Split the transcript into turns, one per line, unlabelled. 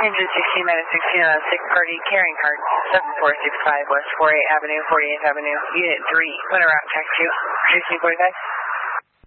Engine 16-16 on 6 party carrying card, 7465 West 48th Avenue, 48th Avenue, Unit 3, Winter Route, Tax 2, 1645.